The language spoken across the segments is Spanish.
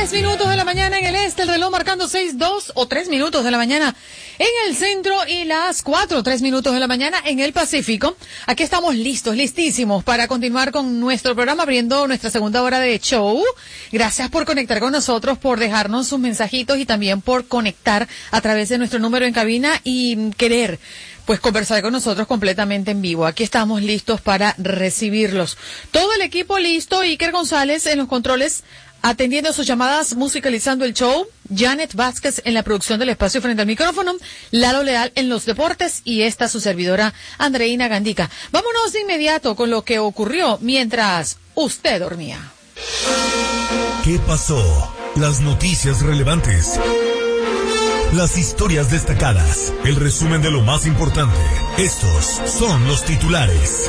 3 minutos de la mañana en el este, el reloj marcando 6:02 o 3 minutos de la mañana en el centro y las 3 minutos de la mañana en el Pacífico. Aquí estamos listísimos para continuar con nuestro programa, abriendo nuestra segunda hora de show. Gracias por conectar con nosotros, por dejarnos sus mensajitos y también por conectar a través de nuestro número en cabina y querer pues conversar con nosotros completamente en vivo. Aquí estamos listos para recibirlos. Todo el equipo listo, Iker González en los controles, atendiendo sus llamadas, musicalizando el show, Janet Vázquez en la producción del espacio frente al micrófono, Lalo Leal en los deportes y esta su servidora, Andreina Gandica. Vámonos de inmediato con lo que ocurrió mientras usted dormía. ¿Qué pasó? Las noticias relevantes. Las historias destacadas, el resumen de lo más importante. Estos son los titulares.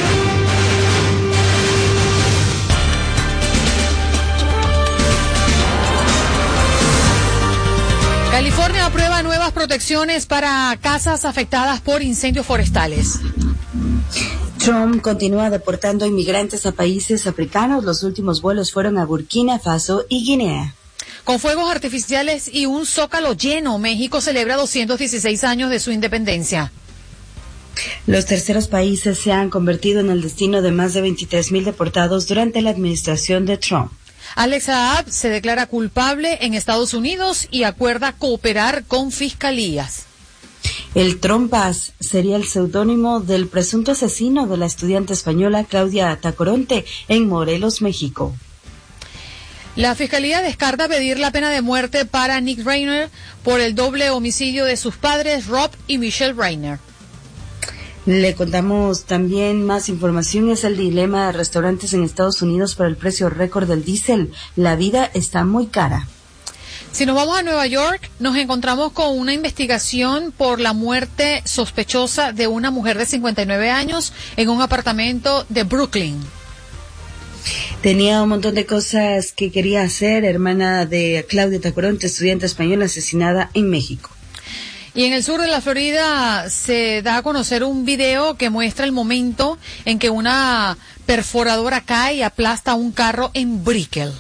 California aprueba nuevas protecciones para casas afectadas por incendios forestales. Trump continúa deportando inmigrantes a países africanos. Los últimos vuelos fueron a Burkina Faso y Guinea. Con fuegos artificiales y un zócalo lleno, México celebra 216 años de su independencia. Los terceros países se han convertido en el destino de más de 23,000 deportados durante la administración de Trump. Alex Saab se declara culpable en Estados Unidos y acuerda cooperar con fiscalías. El Trompas sería el seudónimo del presunto asesino de la estudiante española Claudia Tacoronte en Morelos, México. La Fiscalía descarta pedir la pena de muerte para Nick Reiner por el doble homicidio de sus padres, Rob y Michelle Reiner. Le contamos también más información. Es el dilema de restaurantes en Estados Unidos por el precio récord del diésel. La vida está muy cara. Si nos vamos a Nueva York, nos encontramos con una investigación por la muerte sospechosa de una mujer de 59 años en un apartamento de Brooklyn. Tenía un montón de cosas que quería hacer, hermana de Claudia Tacoronte, estudiante española asesinada en México. Y en el sur de la Florida se da a conocer un video que muestra el momento en que una perforadora cae y aplasta un carro en Brickell.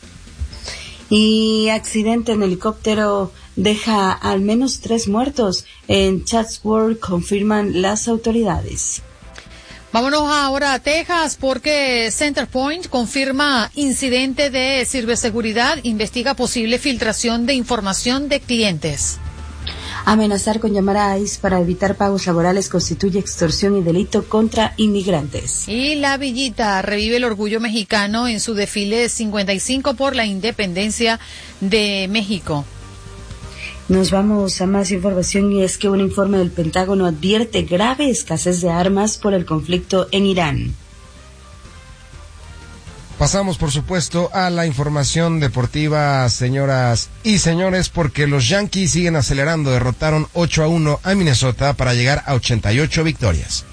Y accidente en helicóptero deja al menos 3 muertos. En Chatsworth confirman las autoridades. Vámonos ahora a Texas porque Centerpoint confirma incidente de ciberseguridad, investiga posible filtración de información de clientes. Amenazar con llamar a ICE para evitar pagos laborales constituye extorsión y delito contra inmigrantes. Y La Villita revive el orgullo mexicano en su desfile 55 por la independencia de México. Nos vamos a más información y es que un informe del Pentágono advierte grave escasez de armas por el conflicto en Irán. Pasamos, por supuesto, a la información deportiva, señoras y señores, porque los Yankees siguen acelerando. Derrotaron 8-1 a Minnesota para llegar a 88 victorias.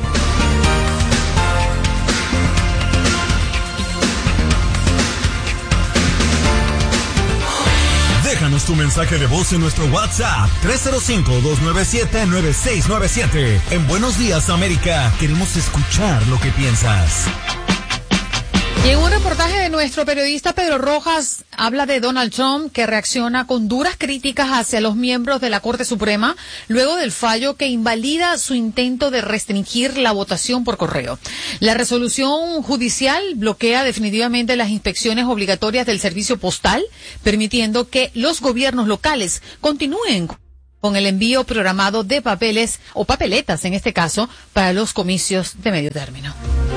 Déjanos tu mensaje de voz en nuestro WhatsApp 305-297-9697. En Buenos Días, América, queremos escuchar lo que piensas. Y en un reportaje de nuestro periodista Pedro Rojas, habla de Donald Trump, que reacciona con duras críticas hacia los miembros de la Corte Suprema, luego del fallo que invalida su intento de restringir la votación por correo. La resolución judicial bloquea definitivamente las inspecciones obligatorias del servicio postal, permitiendo que los gobiernos locales continúen con el envío programado de papeles, o papeletas en este caso, para los comicios de medio término.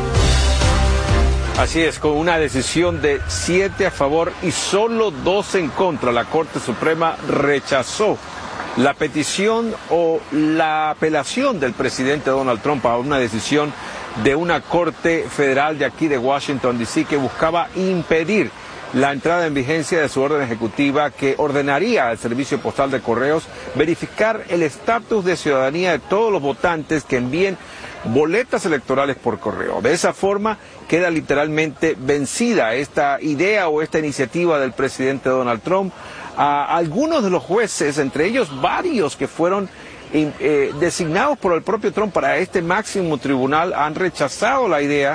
Así es, con una decisión de 7 a favor y solo 2 en contra, la Corte Suprema rechazó la petición o la apelación del presidente Donald Trump a una decisión de una Corte Federal de aquí de Washington, D.C., que buscaba impedir la entrada en vigencia de su orden ejecutiva que ordenaría al Servicio Postal de Correos verificar el estatus de ciudadanía de todos los votantes que envíen boletas electorales por correo. De esa forma queda literalmente vencida esta idea o esta iniciativa del presidente Donald Trump. A algunos de los jueces, entre ellos varios que fueron designados por el propio Trump para este máximo tribunal, han rechazado la idea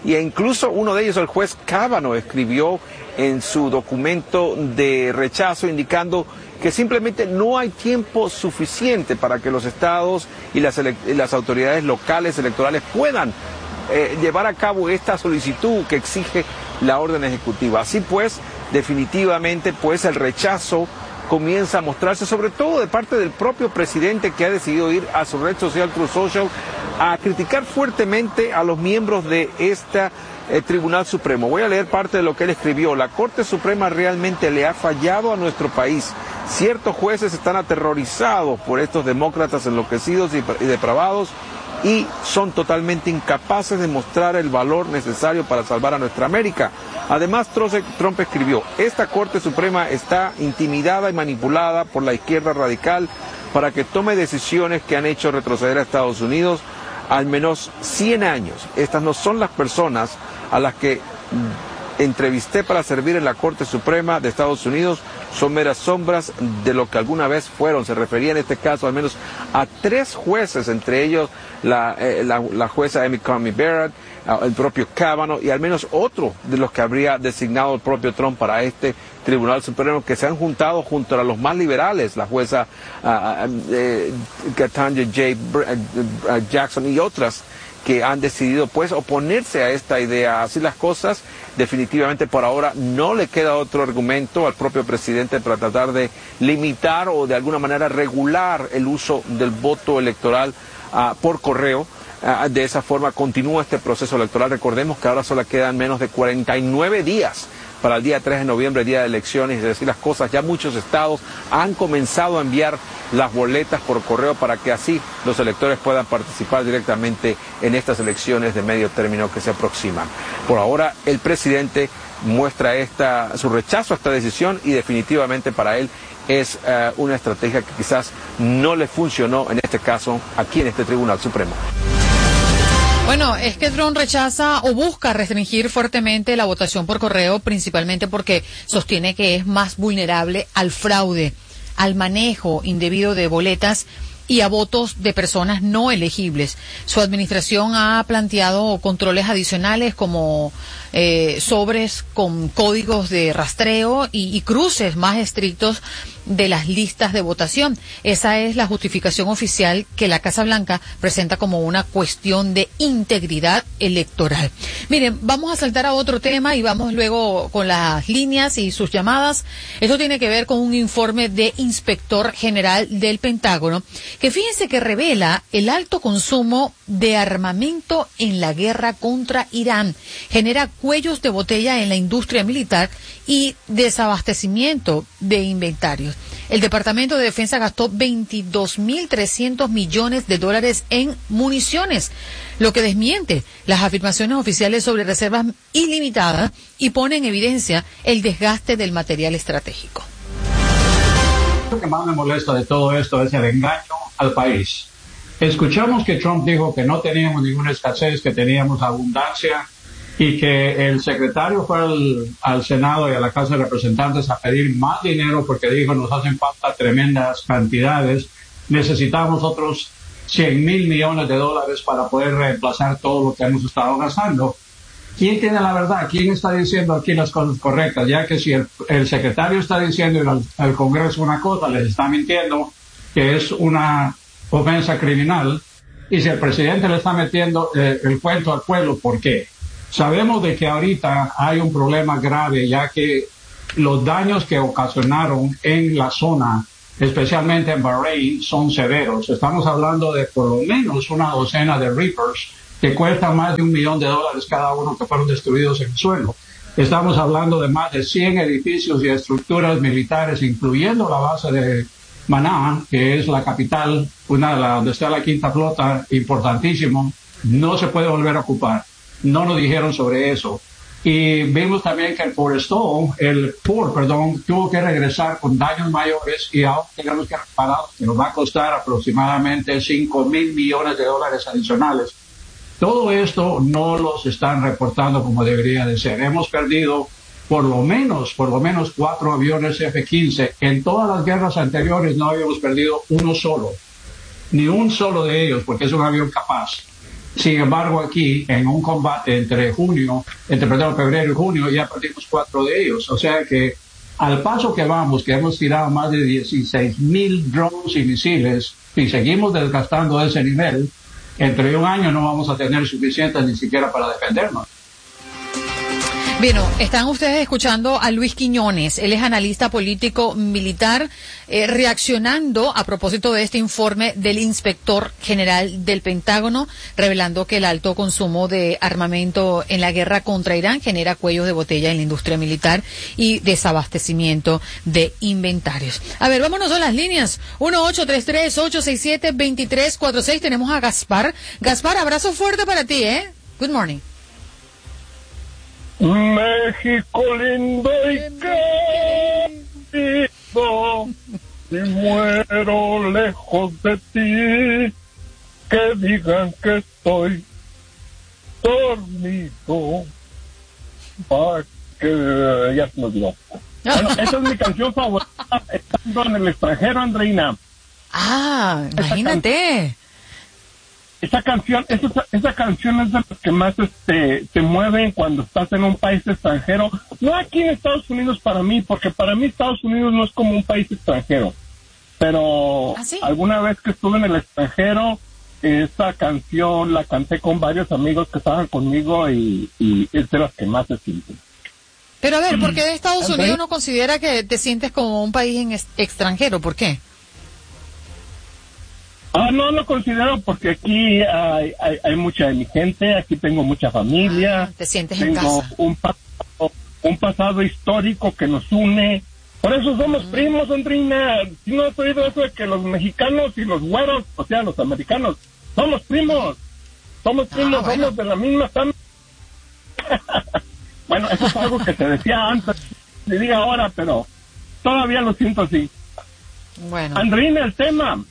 e incluso uno de ellos, el juez Kavanaugh, escribió en su documento de rechazo indicando que simplemente no hay tiempo suficiente para que los estados y las autoridades locales electorales puedan llevar a cabo esta solicitud que exige la orden ejecutiva. Así pues, definitivamente, pues el rechazo comienza a mostrarse, sobre todo de parte del propio presidente, que ha decidido ir a su red social Truth Social a criticar fuertemente a los miembros de esta Tribunal Supremo. Voy a leer parte de lo que él escribió. La Corte Suprema realmente le ha fallado a nuestro país. Ciertos jueces están aterrorizados por estos demócratas enloquecidos y depravados y son totalmente incapaces de mostrar el valor necesario para salvar a nuestra América. Además, Trump escribió, esta Corte Suprema está intimidada y manipulada por la izquierda radical para que tome decisiones que han hecho retroceder a Estados Unidos al menos 100 años. Estas no son las personas a las que entrevisté para servir en la Corte Suprema de Estados Unidos, son meras sombras de lo que alguna vez fueron. Se refería en este caso al menos a 3 jueces, entre ellos la jueza Amy Coney Barrett, el propio Kavanaugh y al menos otro de los que habría designado el propio Trump para este Tribunal Supremo, que se han juntado junto a los más liberales, la jueza Ketanji Jackson y otras, que han decidido pues oponerse a esta idea. Así las cosas, definitivamente por ahora no le queda otro argumento al propio presidente para tratar de limitar o de alguna manera regular el uso del voto electoral por correo. De esa forma continúa este proceso electoral. Recordemos que ahora solo quedan menos de 49 días para el día 3 de noviembre, día de elecciones. Es decir, las cosas, ya muchos estados han comenzado a enviar las boletas por correo para que así los electores puedan participar directamente en estas elecciones de medio término que se aproximan. Por ahora, el presidente muestra su rechazo a esta decisión y definitivamente para él es una estrategia que quizás no le funcionó en este caso aquí en este Tribunal Supremo. Bueno, es que Trump rechaza o busca restringir fuertemente la votación por correo, principalmente porque sostiene que es más vulnerable al fraude, al manejo indebido de boletas y a votos de personas no elegibles. Su administración ha planteado controles adicionales como sobres con códigos de rastreo y cruces más estrictos de las listas de votación. Esa es la justificación oficial que la Casa Blanca presenta como una cuestión de integridad electoral. Miren, vamos a saltar a otro tema y vamos luego con las líneas y sus llamadas. Esto tiene que ver con un informe de Inspector General del Pentágono que fíjense que revela el alto consumo de armamento en la guerra contra Irán. Genera cuellos de botella en la industria militar y desabastecimiento de inventarios. El Departamento de Defensa gastó $22.300 millones en municiones, lo que desmiente las afirmaciones oficiales sobre reservas ilimitadas y pone en evidencia el desgaste del material estratégico. Lo que más me molesta de todo esto es el engaño al país. Escuchamos que Trump dijo que no teníamos ninguna escasez, que teníamos abundancia, y que el secretario fue al Senado y a la Casa de Representantes a pedir más dinero porque dijo nos hacen falta tremendas cantidades, necesitamos otros $100,000 millones para poder reemplazar todo lo que hemos estado gastando. ¿Quién tiene la verdad? ¿Quién está diciendo aquí las cosas correctas? Ya que si el secretario está diciendo al Congreso una cosa, les está mintiendo, que es una ofensa criminal, y si el presidente le está metiendo el cuento al pueblo, ¿por qué? Sabemos de que ahorita hay un problema grave, ya que los daños que ocasionaron en la zona, especialmente en Bahrein, son severos. Estamos hablando de por lo menos una docena de Reapers que cuestan más de $1 millón cada uno, que fueron destruidos en el suelo. Estamos hablando de más de 100 edificios y estructuras militares, incluyendo la base de Manama, que es la capital, donde está la quinta flota, importantísimo, no se puede volver a ocupar. No nos dijeron sobre eso. Y vimos también que el Port, tuvo que regresar con daños mayores y ahora tenemos que reparar, que nos va a costar aproximadamente $5,000 millones adicionales. Todo esto no los están reportando como debería de ser. Hemos perdido por lo menos 4 aviones F-15. En todas las guerras anteriores no habíamos perdido uno solo, ni un solo de ellos, porque es un avión capaz. Sin embargo, aquí, en un combate entre febrero y junio, ya perdimos 4 de ellos. O sea que, al paso que vamos, que hemos tirado más de 16,000 drones y misiles, y seguimos desgastando ese nivel, entre un año no vamos a tener suficiente ni siquiera para defendernos. Bueno, están ustedes escuchando a Luis Quiñones, él es analista político militar, reaccionando a propósito de este informe del inspector general del Pentágono, revelando que el alto consumo de armamento en la guerra contra Irán genera cuellos de botella en la industria militar y desabastecimiento de inventarios. A ver, vámonos a las líneas. 1-833-867-2346. Tenemos a Gaspar. Gaspar, abrazo fuerte para ti, ¿eh? Good morning. México lindo y querido, si muero lejos de ti, que digan que estoy dormido. Que ya se nos dio. Bueno, esa es mi canción favorita estando en el extranjero, Andreina. Ah, imagínate. Esa canción es de las que más te mueven cuando estás en un país extranjero. No aquí en Estados Unidos para mí, porque para mí Estados Unidos no es como un país extranjero. Pero ¿Ah, sí? Alguna vez que estuve en el extranjero, esa canción la canté con varios amigos que estaban conmigo y es de las que más se sienten. Pero a ver, ¿por qué de Estados Unidos no considera que te sientes como un país extranjero? ¿Por qué? No lo considero porque aquí hay mucha de mi gente, aquí tengo mucha familia. Te sientes en tengo casa. un pasado histórico que nos une. Por eso somos primos, Andrina. Si no has oído eso de que los mexicanos y los güeros, o sea, los americanos, somos primos. Somos primos, bueno. somos de la misma familia. Bueno, eso es algo que te decía antes, te diga ahora, pero todavía lo siento así. Bueno. Andrina, el tema,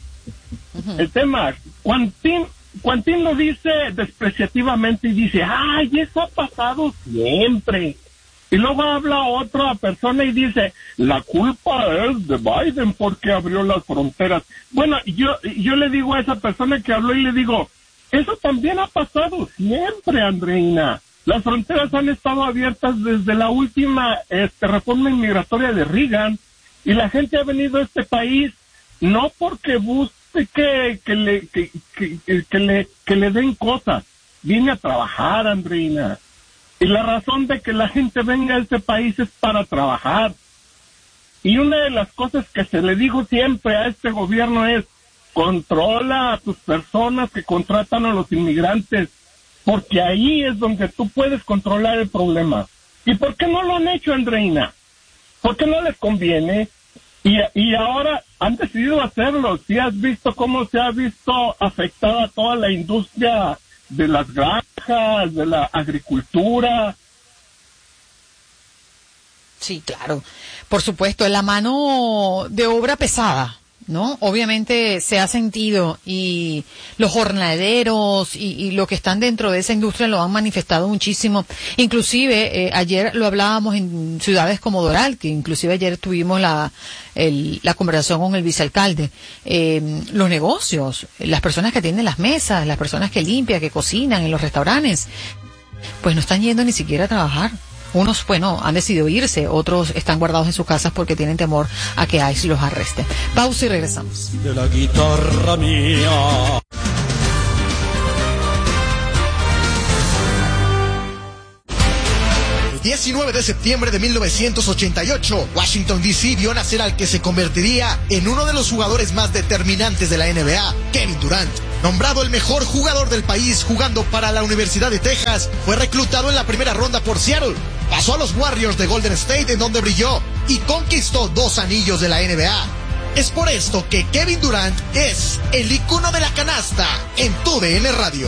Quantín lo dice despreciativamente y dice, ay, eso ha pasado siempre. Y luego habla otra persona y dice, la culpa es de Biden porque abrió las fronteras. Bueno, yo le digo a esa persona que habló y le digo, eso también ha pasado siempre, Andreina. Las fronteras han estado abiertas desde la última reforma inmigratoria de Reagan y la gente ha venido a este país no porque busque que le den cosas, viene a trabajar, Andreina. Y la razón de que la gente venga a este país es para trabajar. Y una de las cosas que se le dijo siempre a este gobierno es, controla a tus personas que contratan a los inmigrantes, porque ahí es donde tú puedes controlar el problema. ¿Y por qué no lo han hecho, Andreina? ¿Por qué no les conviene? Y ahora han decidido hacerlo. ¿Sí has visto cómo se ha visto afectada toda la industria de las granjas, de la agricultura? Sí, claro. Por supuesto, la mano de obra pesada, ¿no? Obviamente se ha sentido y los jornaleros y los que están dentro de esa industria lo han manifestado muchísimo. Inclusive, ayer lo hablábamos en ciudades como Doral, que inclusive ayer tuvimos la conversación con el vicealcalde. Los negocios, las personas que atienden las mesas, las personas que limpian, que cocinan en los restaurantes, pues no están yendo ni siquiera a trabajar. Unos, bueno, han decidido irse, otros están guardados en sus casas porque tienen temor a que ICE los arreste. Pausa y regresamos. De la guitarra mía. El 19 de septiembre de 1988, Washington D.C. vio nacer al que se convertiría en uno de los jugadores más determinantes de la NBA, Kevin Durant. Nombrado el mejor jugador del país jugando para la Universidad de Texas, fue reclutado en la primera ronda por Seattle. Pasó a los Warriors de Golden State, en donde brilló y conquistó 2 anillos de la NBA. Es por esto que Kevin Durant es el icono de la canasta en TUDN Radio.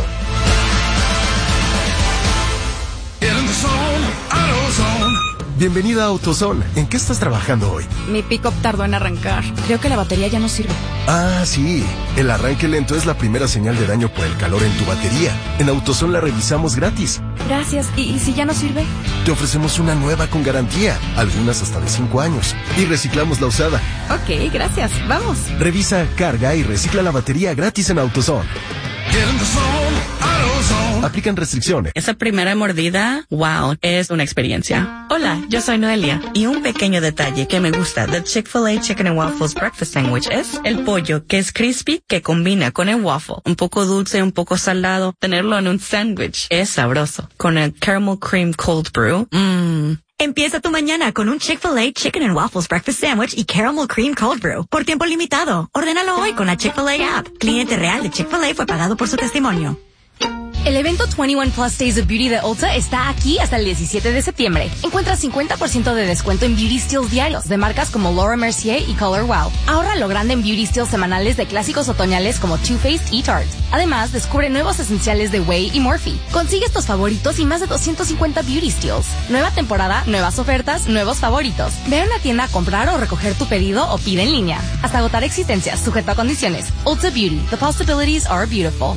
Bienvenida a AutoZone. ¿En qué estás trabajando hoy? Mi pick-up tardó en arrancar. Creo que la batería ya no sirve. Ah, sí. El arranque lento es la primera señal de daño por el calor en tu batería. En AutoZone la revisamos gratis. Gracias. ¿Y si ya no sirve? Te ofrecemos una nueva con garantía, algunas hasta de 5 años. Y reciclamos la usada. Ok, gracias. Vamos. Revisa, carga y recicla la batería gratis en AutoZone. Aplican restricciones. Esa primera mordida, wow, es una experiencia. Hola, yo soy Noelia. Y un pequeño detalle que me gusta del Chick-fil-A Chicken and Waffles Breakfast Sandwich es el pollo, que es crispy, que combina con el waffle. Un poco dulce, un poco salado. Tenerlo en un sándwich es sabroso. Con el caramel cream cold brew, Empieza tu mañana con un Chick-fil-A Chicken and Waffles Breakfast Sandwich y Caramel Cream Cold Brew. Por tiempo limitado. Ordénalo hoy con la Chick-fil-A app. Cliente real de Chick-fil-A fue pagado por su testimonio. El evento 21 Plus Days of Beauty de Ulta está aquí hasta el 17 de septiembre. Encuentra 50% de descuento en Beauty Steals diarios de marcas como Laura Mercier y Color Wow. Ahorra lo grande en Beauty Steals semanales de clásicos otoñales como Too Faced y Tarte. Además, descubre nuevos esenciales de Way y Morphe. Consigue estos favoritos y más de 250 Beauty Steals. Nueva temporada, nuevas ofertas, nuevos favoritos. Ve a una tienda a comprar o recoger tu pedido o pide en línea. Hasta agotar existencias, sujeto a condiciones. Ulta Beauty. The possibilities are beautiful.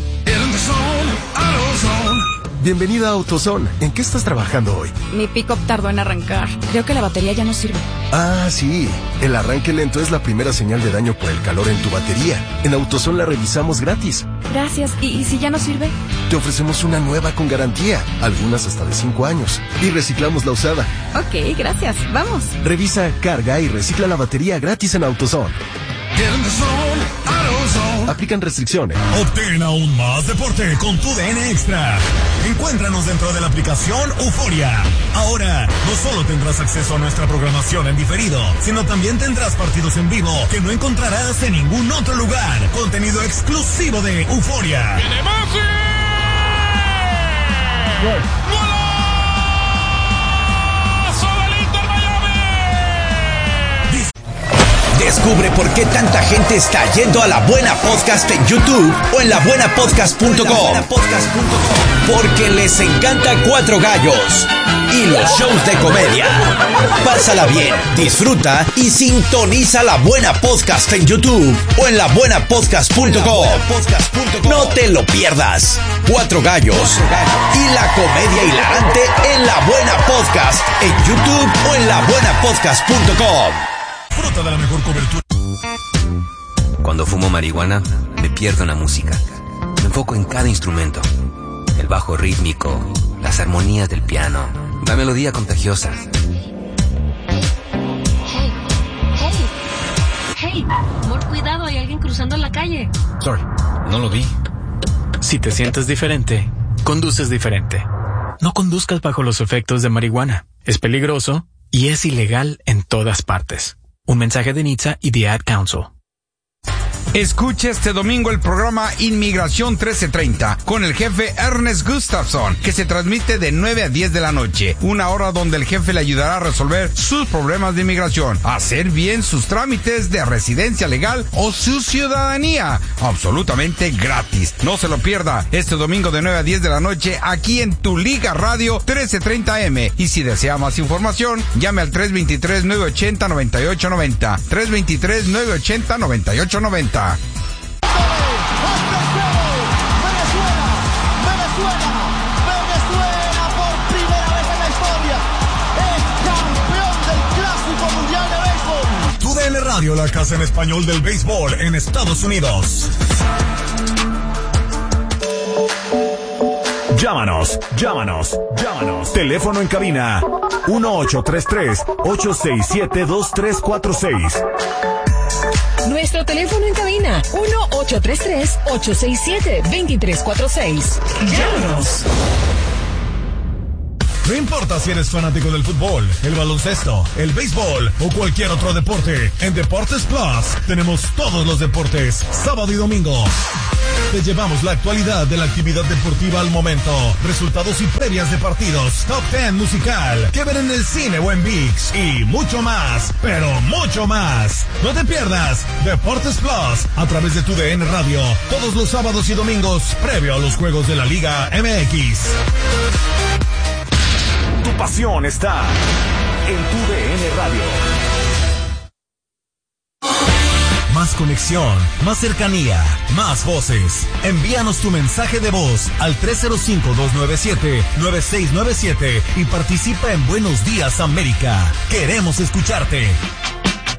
Bienvenida a AutoZone. ¿En qué estás trabajando hoy? Mi pick-up tardó en arrancar. Creo que la batería ya no sirve. Ah, sí. El arranque lento es la primera señal de daño por el calor en tu batería. En AutoZone la revisamos gratis. Gracias. ¿Y si ya no sirve? Te ofrecemos una nueva con garantía, algunas hasta de 5 años. Y reciclamos la usada. Ok, gracias. Vamos. Revisa, carga y recicla la batería gratis en AutoZone. Aplican restricciones. Obtén aún más deporte con tu DN Extra. Encuéntranos dentro de la aplicación Euforia. Ahora, no solo tendrás acceso a nuestra programación en diferido, sino también tendrás partidos en vivo que no encontrarás en ningún otro lugar. Contenido exclusivo de Euforia. Descubre por qué tanta gente está yendo a La Buena Podcast en YouTube o en labuenapodcast.com. Porque les encanta Cuatro Gallos y los shows de comedia. Pásala bien, disfruta y sintoniza La Buena Podcast en YouTube o en labuenapodcast.com. No te lo pierdas. Cuatro Gallos y la comedia hilarante en La Buena Podcast en YouTube o en labuenapodcast.com. Disfruta de la mejor cobertura. Cuando fumo marihuana, me pierdo en la música. Me enfoco en cada instrumento. El bajo rítmico, las armonías del piano, la melodía contagiosa. Hey, amor, cuidado, hay alguien cruzando la calle. Sorry, no lo vi. Si te sientes diferente, conduces diferente. No conduzcas bajo los efectos de marihuana. Es peligroso y es ilegal en todas partes. Un mensaje de NHTSA y The Ad Council. Escucha este domingo el programa Inmigración 1330 con el jefe Ernest Gustafson, que se transmite de 9 a 10 de la noche. Una hora donde el jefe le ayudará a resolver sus problemas de inmigración, a hacer bien sus trámites de residencia legal o su ciudadanía. Absolutamente gratis. No se lo pierda este domingo de 9 a 10 de la noche aquí en Tu Liga Radio 1330M. Y si desea más información, llame al 323-980-9890. 323-980-9890. Venezuela por primera vez en la historia es campeón del Clásico Mundial de Béisbol. Tu DN Radio, la casa en español del béisbol en Estados Unidos. Llámanos. Teléfono en cabina 1-833-867-2346. Nuestro teléfono en cabina 1-833-867-2346. Llámanos. No importa si eres fanático del fútbol, el baloncesto, el béisbol o cualquier otro deporte, en Deportes Plus tenemos todos los deportes, sábado y domingo. Te llevamos la actualidad de la actividad deportiva al momento, resultados y previas de partidos, top 10 musical, que ver en el cine o en ViX y mucho más, pero mucho más. No te pierdas Deportes Plus a través de Tu DN Radio, todos los sábados y domingos previo a los juegos de la Liga MX. Tu pasión está en Tu DN Radio. Más conexión, más cercanía, más voces. Envíanos tu mensaje de voz al 305-297-9697 y participa en Buenos Días América. Queremos escucharte.